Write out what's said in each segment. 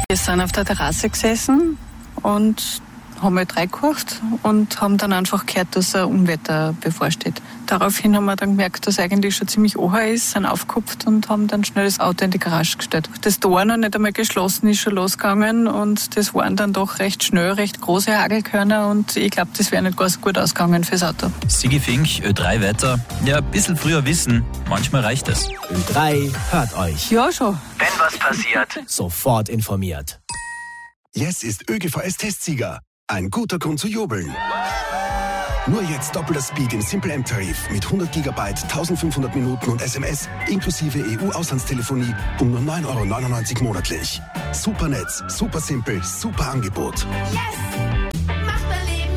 Wir sind auf der Terrasse gesessen und haben halt reingekocht und haben dann einfach gehört, dass ein Unwetter bevorsteht. Daraufhin haben wir dann gemerkt, dass eigentlich schon ziemlich oher ist, sind aufgekupft und haben dann schnell das Auto in die Garage gestellt. Das Tor noch nicht einmal geschlossen ist schon losgegangen und das waren dann doch recht schnell, recht große Hagelkörner und ich glaube, das wäre nicht ganz gut ausgegangen fürs Auto. Sigi Fink, Ö3 Wetter. Ja, ein bisschen früher wissen, manchmal reicht es. Ö3 hört euch. Ja, schon. Wenn was passiert, Sofort informiert. Yes ist ÖGVS-Testsieger. Ein guter Grund zu jubeln. Nur jetzt doppelter Speed im Simple M-Tarif mit 100 GB, 1500 Minuten und SMS inklusive EU-Auslandstelefonie um nur 9,99 € monatlich. Super Netz, super simpel, super Angebot. Yes! Macht mein Leben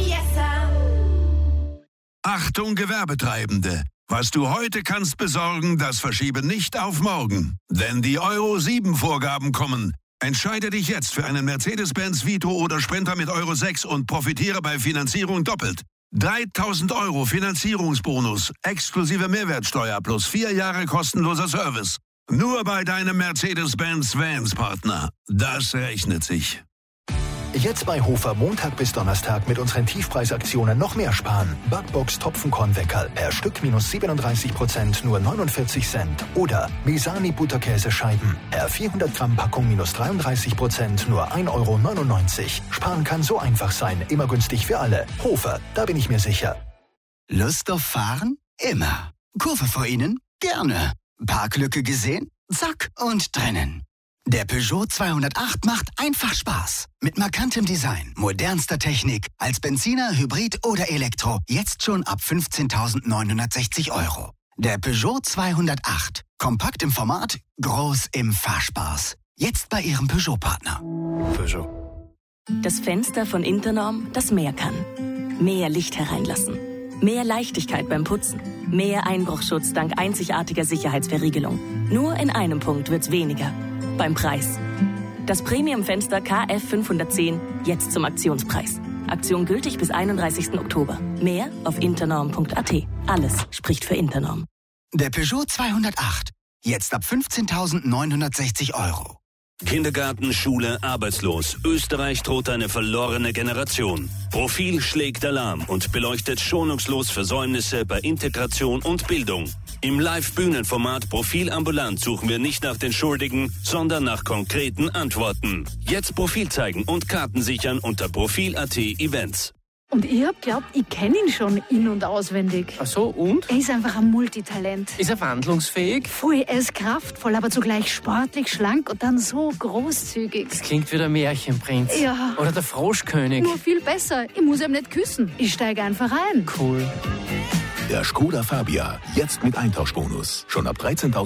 yesser! Achtung Gewerbetreibende! Was du heute kannst besorgen, das verschiebe nicht auf morgen. Denn die Euro-7-Vorgaben kommen. Entscheide dich jetzt für einen Mercedes-Benz Vito oder Sprinter mit Euro 6 und profitiere bei Finanzierung doppelt. 3.000 € Finanzierungsbonus, exklusive Mehrwertsteuer plus 4 Jahre kostenloser Service. Nur bei deinem Mercedes-Benz Vans-Partner. Das rechnet sich. Jetzt bei Hofer Montag bis Donnerstag mit unseren Tiefpreisaktionen noch mehr sparen. Backbox Topfenkornweckerl per Stück minus 37%, nur 49 Cent. Oder Mesani Butterkäsescheiben per 400 Gramm Packung minus 33%, nur 1,99 €. Sparen kann so einfach sein, immer günstig für alle. Hofer, da bin ich mir sicher. Lust auf Fahren? Immer. Kurve vor Ihnen? Gerne. Parklücke gesehen? Zack und drinnen. Der Peugeot 208 macht einfach Spaß. Mit markantem Design, modernster Technik, als Benziner, Hybrid oder Elektro. Jetzt schon ab 15.960 €. Der Peugeot 208. Kompakt im Format, groß im Fahrspaß. Jetzt bei Ihrem Peugeot-Partner. Peugeot. Das Fenster von Internorm, das mehr kann. Mehr Licht hereinlassen. Mehr Leichtigkeit beim Putzen. Mehr Einbruchschutz dank einzigartiger Sicherheitsverriegelung. Nur in einem Punkt wird's weniger. Beim Preis. Das Premium-Fenster KF 510 jetzt zum Aktionspreis. Aktion gültig bis 31. Oktober. Mehr auf internorm.at. Alles spricht für Internorm. Der Peugeot 208. Jetzt ab 15.960 €. Kindergarten, Schule, arbeitslos. Österreich droht eine verlorene Generation. Profil schlägt Alarm und beleuchtet schonungslos Versäumnisse bei Integration und Bildung. Im Live-Bühnenformat Profil ambulant suchen wir nicht nach den Schuldigen, sondern nach konkreten Antworten. Jetzt Profil zeigen und Karten sichern unter Profil.at Events. Und ich hab geglaubt, ich kenne ihn schon in- und auswendig. Ach so, und? Er ist einfach ein Multitalent. Ist er wandlungsfähig? Voll, er ist kraftvoll, aber zugleich sportlich, schlank und dann so großzügig. Das klingt wie der Märchenprinz. Ja. Oder der Froschkönig. Nur viel besser. Ich muss ihm nicht küssen. Ich steige einfach ein. Cool. Der Skoda Fabia, jetzt mit Eintauschbonus. Schon ab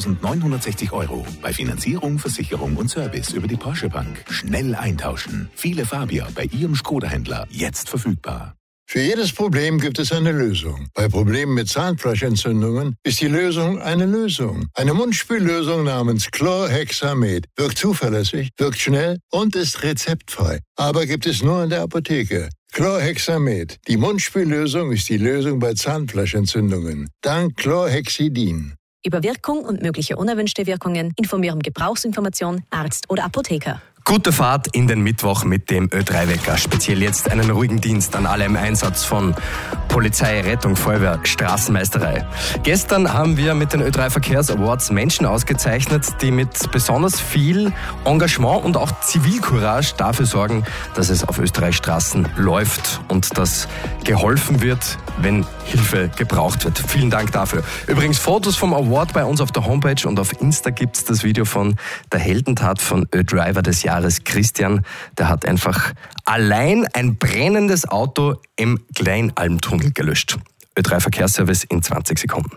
13.960 €. Bei Finanzierung, Versicherung und Service über die Porsche Bank. Schnell eintauschen. Viele Fabia bei Ihrem Skoda-Händler jetzt verfügbar. Für jedes Problem gibt es eine Lösung. Bei Problemen mit Zahnfleischentzündungen ist die Lösung eine Lösung. Eine Mundspüllösung namens Chlorhexamed. Wirkt zuverlässig, wirkt schnell und ist rezeptfrei. Aber gibt es nur in der Apotheke. Chlorhexamed. Die Mundspüllösung ist die Lösung bei Zahnfleischentzündungen. Dank Chlorhexidin. Über Wirkung und mögliche unerwünschte Wirkungen informieren Gebrauchsinformation, Arzt oder Apotheker. Gute Fahrt in den Mittwoch mit dem Ö3-Wecker. Speziell jetzt einen ruhigen Dienst an alle im Einsatz von Polizei, Rettung, Feuerwehr, Straßenmeisterei. Gestern haben wir mit den Ö3 Verkehrs Awards Menschen ausgezeichnet, die mit besonders viel Engagement und auch Zivilcourage dafür sorgen, dass es auf Österreichs Straßen läuft und dass geholfen wird, wenn Hilfe gebraucht wird. Vielen Dank dafür. Übrigens Fotos vom Award bei uns auf der Homepage und auf Insta gibt's das Video von der Heldentat von Ö-Driver des Jahres, Christian. Der hat einfach allein ein brennendes Auto im Kleinalmtunnel gelöscht. Ö3 Verkehrsservice in 20 Sekunden.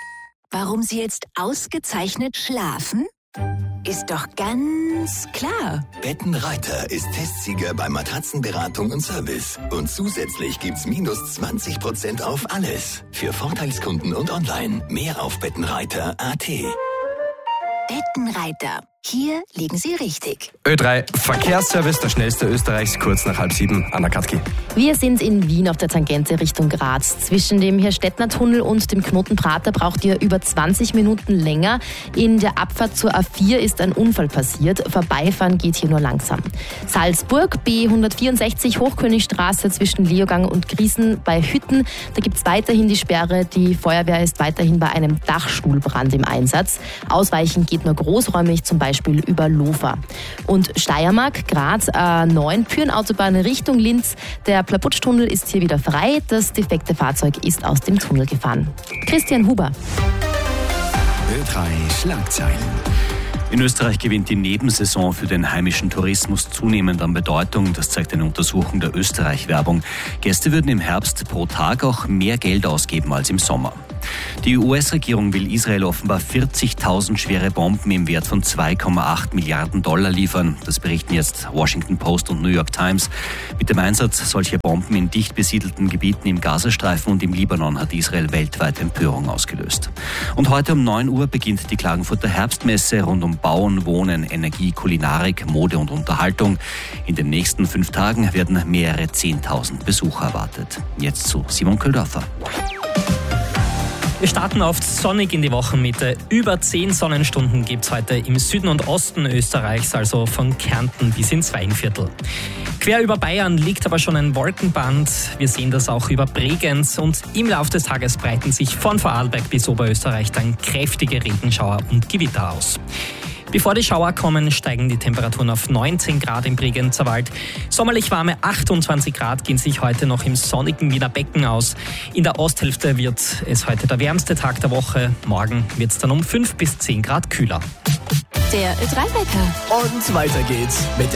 Warum Sie jetzt ausgezeichnet schlafen? Ist doch ganz klar. Bettenreiter ist Testsieger bei Matratzenberatung und Service. Und zusätzlich gibt's minus 20% auf alles. Für Vorteilskunden und online. Mehr auf bettenreiter.at. Bettenreiter. Hier liegen Sie richtig. Ö3 Verkehrsservice, der schnellste Österreichs, kurz nach 6:30. Anna Katki. Wir sind in Wien auf der Tangente Richtung Graz. Zwischen dem Hirstettner-Tunnel und dem Knoten Prater braucht ihr über 20 Minuten länger. In der Abfahrt zur A4 ist ein Unfall passiert. Vorbeifahren geht hier nur langsam. Salzburg, B164 Hochkönigstraße zwischen Leogang und Griesen bei Hütten. Da gibt es weiterhin die Sperre. Die Feuerwehr ist weiterhin bei einem Dachstuhlbrand im Einsatz. Ausweichen geht nur großräumig, zum Beispiel über Lofa. Und Steiermark, Graz, A9, Pyrenautobahn Richtung Linz. Der Plaputschtunnel ist hier wieder frei. Das defekte Fahrzeug ist aus dem Tunnel gefahren. Christian Huber. Ö3 Schlagzeilen. In Österreich gewinnt die Nebensaison für den heimischen Tourismus zunehmend an Bedeutung. Das zeigt eine Untersuchung der Österreich-Werbung. Gäste würden im Herbst pro Tag auch mehr Geld ausgeben als im Sommer. Die US-Regierung will Israel offenbar 40.000 schwere Bomben im Wert von 2,8 Milliarden Dollar liefern. Das berichten jetzt Washington Post und New York Times. Mit dem Einsatz solcher Bomben in dicht besiedelten Gebieten im Gazastreifen und im Libanon hat Israel weltweit Empörung ausgelöst. Und heute um 9 Uhr beginnt die Klagenfurter Herbstmesse rund um Bauen, Wohnen, Energie, Kulinarik, Mode und Unterhaltung. In den nächsten 5 Tagen werden mehrere 10.000 Besucher erwartet. Jetzt zu Simon Köldorfer. Wir starten oft sonnig in die Wochenmitte. Über 10 Sonnenstunden gibt es heute im Süden und Osten Österreichs, also von Kärnten bis ins Weinviertel. Quer über Bayern liegt aber schon ein Wolkenband. Wir sehen das auch über Bregenz und im Laufe des Tages breiten sich von Vorarlberg bis Oberösterreich dann kräftige Regenschauer und Gewitter aus. Bevor die Schauer kommen, steigen die Temperaturen auf 19 Grad im Bregenzer Wald. Sommerlich warme 28 Grad gehen sich heute noch im sonnigen Wiener Becken aus. In der Osthälfte wird es heute der wärmste Tag der Woche. Morgen wird es dann um 5 bis 10 Grad kühler. Der Ö3-Wecker. Und weiter geht's mit